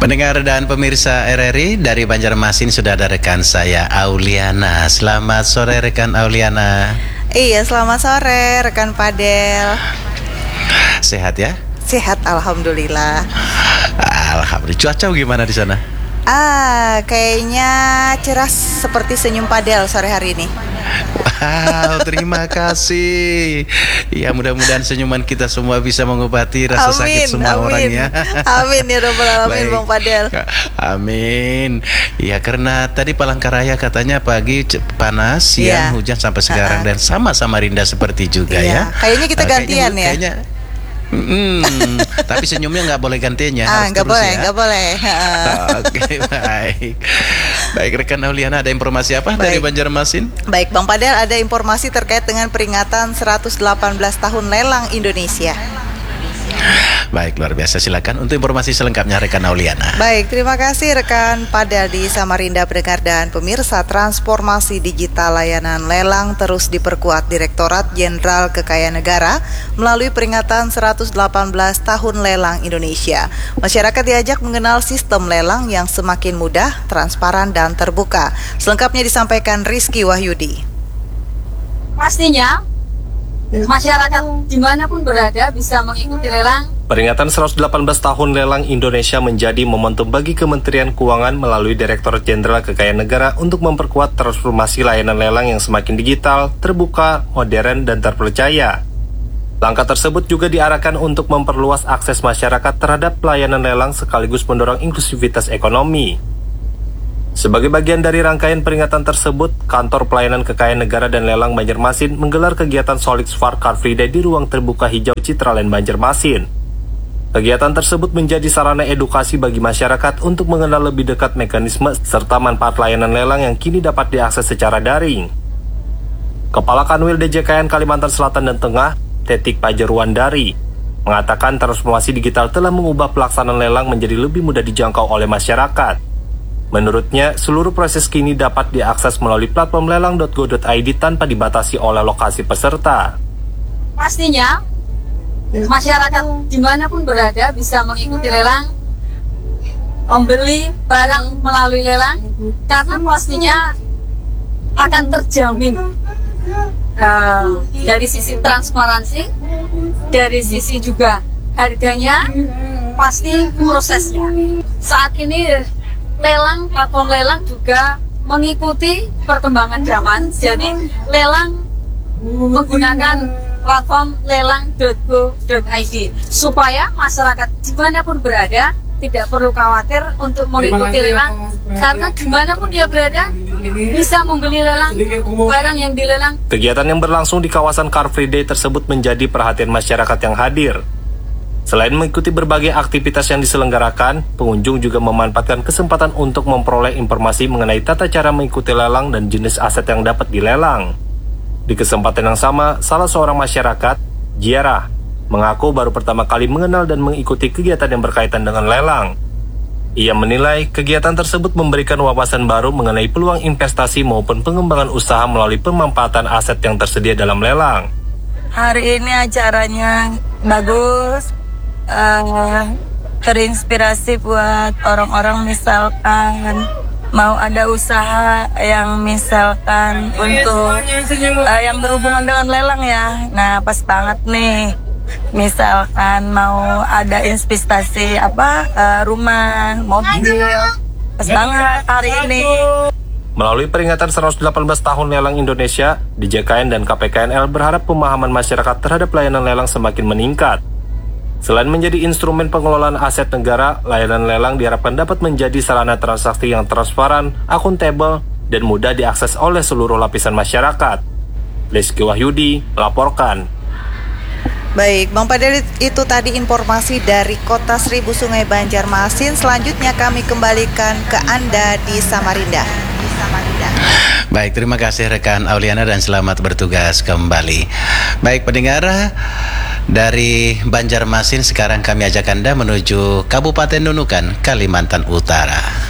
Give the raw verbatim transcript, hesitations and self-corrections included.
Pendengar dan pemirsa R R I dari Banjarmasin sudah ada rekan saya Auliana. Selamat sore rekan Auliana. Iya, selamat sore rekan Padel. Sehat ya? Sehat, alhamdulillah. Alhamdulillah. Cuaca gimana di sana? Ah, kayaknya cerah seperti senyum Padel sore hari ini. Wow, terima kasih. Ya, mudah-mudahan senyuman kita semua bisa mengobati rasa amin, sakit semua amin. orang ya. Amin ya Rabbal Alamin, Bang Padel. Amin. Ya, karena tadi Palangkaraya katanya pagi panas, siang ya. hujan sampai sekarang, uh-uh. dan sama Samarinda seperti juga ya. ya. Kayaknya kita gantian kayaknya, ya. Kayaknya Hmm, tapi senyumnya nggak boleh gantinya. Ah, nggak boleh, nggak ya. boleh. Oke, baik. Baik rekan Auliana, ada informasi apa baik. dari Banjarmasin? Baik, Bang Padel, ada informasi terkait dengan peringatan seratus delapan belas tahun lelang Indonesia. Baik, luar biasa. Silakan untuk informasi selengkapnya rekan Auliana. Baik, terima kasih rekan Padel di Samarinda, pendengar dan pemirsa. Transformasi digital layanan lelang terus diperkuat Direktorat Jenderal Kekayaan Negara melalui peringatan seratus delapan belas tahun lelang Indonesia. Masyarakat diajak mengenal sistem lelang yang semakin mudah, transparan dan terbuka. Selengkapnya disampaikan Rizky Wahyudi. Pastinya masyarakat dimanapun berada bisa mengikuti lelang. Peringatan seratus delapan belas tahun lelang Indonesia menjadi momentum bagi Kementerian Keuangan melalui Direktorat Jenderal Kekayaan Negara untuk memperkuat transformasi layanan lelang yang semakin digital, terbuka, modern, dan terpercaya. Langkah tersebut juga diarahkan untuk memperluas akses masyarakat terhadap pelayanan lelang sekaligus mendorong inklusivitas ekonomi. Sebagai bagian dari rangkaian peringatan tersebut, Kantor Pelayanan Kekayaan Negara dan Lelang Banjarmasin menggelar kegiatan Solixfar Car Free Day di ruang terbuka hijau Citraland Banjarmasin. Kegiatan tersebut menjadi sarana edukasi bagi masyarakat untuk mengenal lebih dekat mekanisme serta manfaat layanan lelang yang kini dapat diakses secara daring. Kepala Kanwil D J K N Kalimantan Selatan dan Tengah, Tetik Pajarwandari, mengatakan transformasi digital telah mengubah pelaksanaan lelang menjadi lebih mudah dijangkau oleh masyarakat. Menurutnya, seluruh proses kini dapat diakses melalui platform lelang titik go titik i d tanpa dibatasi oleh lokasi peserta. Pastinya, masyarakat dimanapun berada bisa mengikuti lelang, membeli barang melalui lelang, karena pastinya akan terjamin uh, dari sisi transparansi, dari sisi juga harganya, pasti prosesnya. Saat ini lelang, platform lelang juga mengikuti perkembangan zaman, jadi lelang menggunakan platform lelang titik go titik i d supaya masyarakat dimanapun berada tidak perlu khawatir untuk mengikuti lelang, karena dimanapun dia berada bisa membeli lelang barang yang dilelang. Kegiatan yang berlangsung di kawasan Car Free Day tersebut menjadi perhatian masyarakat yang hadir. Selain mengikuti berbagai aktivitas yang diselenggarakan, pengunjung juga memanfaatkan kesempatan untuk memperoleh informasi mengenai tata cara mengikuti lelang dan jenis aset yang dapat dilelang. Di kesempatan yang sama, salah seorang masyarakat, Jiarah, mengaku baru pertama kali mengenal dan mengikuti kegiatan yang berkaitan dengan lelang. Ia menilai kegiatan tersebut memberikan wawasan baru mengenai peluang investasi maupun pengembangan usaha melalui pemanfaatan aset yang tersedia dalam lelang. Hari ini acaranya bagus, uh, terinspirasi buat orang-orang misalkan mau ada usaha yang misalkan untuk uh, yang berhubungan dengan lelang ya. Nah, pas banget nih. Misalkan mau ada investasi apa uh, rumah, mobil. Pas banget hari ini. Melalui peringatan seratus delapan belas tahun lelang Indonesia, D J K N dan K P K N L berharap pemahaman masyarakat terhadap layanan lelang semakin meningkat. Selain menjadi instrumen pengelolaan aset negara, layanan lelang diharapkan dapat menjadi sarana transaksi yang transparan, akuntabel, dan mudah diakses oleh seluruh lapisan masyarakat. Rizky Wahyudi melaporkan. Baik, Bang Padel, itu tadi informasi dari Kota Seribu Sungai Banjarmasin. Selanjutnya kami kembalikan ke Anda di Samarinda. Di Samarinda. Baik, terima kasih rekan Auliana dan selamat bertugas kembali. Baik pendengar, dari Banjarmasin sekarang kami ajak Anda menuju Kabupaten Nunukan, Kalimantan Utara.